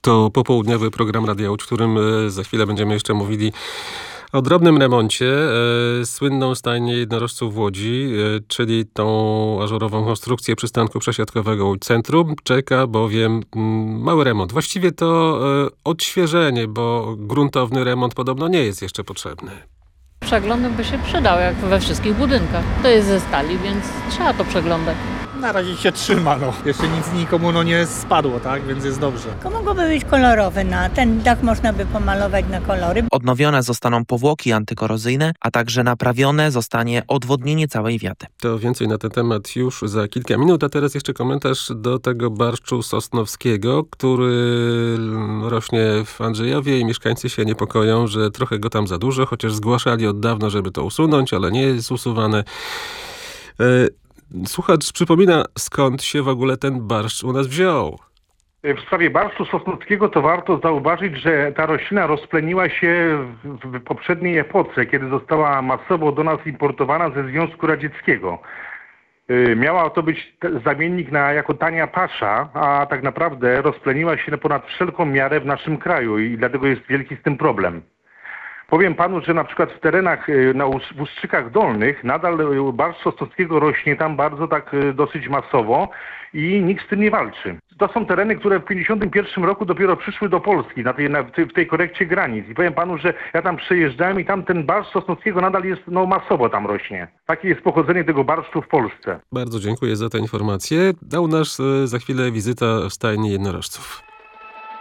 To popołudniowy program Radia Łódź, w którym za chwilę będziemy jeszcze mówili o drobnym remoncie. Słynną stajnię jednorożców w Łodzi, czyli tą ażurową konstrukcję przystanku przesiadkowego Łódź Centrum, czeka bowiem mały remont. Właściwie to odświeżenie, bo gruntowny remont podobno nie jest jeszcze potrzebny. Przegląd by się przydał, jak we wszystkich budynkach. To jest ze stali, więc trzeba to przeglądać. Na razie się trzyma, Jeszcze nic nikomu nie spadło, tak? Więc jest dobrze. To mogłoby być kolorowe, ten dach można by pomalować na kolory. Odnowione zostaną powłoki antykorozyjne, a także naprawione zostanie odwodnienie całej wiaty. To więcej na ten temat już za kilka minut, a teraz jeszcze komentarz do tego barszczu sosnowskiego, który rośnie w Andrzejowie i mieszkańcy się niepokoją, że trochę go tam za dużo, chociaż zgłaszali od dawna, żeby to usunąć, ale nie jest usuwane. Słuchacz przypomina, skąd się w ogóle ten barszcz u nas wziął. W sprawie barszczu sosnowskiego to warto zauważyć, że ta roślina rozpleniła się w poprzedniej epoce, kiedy została masowo do nas importowana ze Związku Radzieckiego. Miała to być zamiennik jako tania pasza, a tak naprawdę rozpleniła się ponad wszelką miarę w naszym kraju i dlatego jest wielki z tym problem. Powiem panu, że na przykład w terenach w Ustrzykach Dolnych nadal barszcz sosnowskiego rośnie tam bardzo dosyć masowo i nikt z tym nie walczy. To są tereny, które w 1951 roku dopiero przyszły do Polski w tej korekcie granic. I powiem panu, że ja tam przejeżdżałem i tam ten barszcz sosnowskiego nadal jest masowo tam rośnie. Takie jest pochodzenie tego barszczu w Polsce. Bardzo dziękuję za tę informację. A u nas za chwilę wizyta w stajni jednorożców.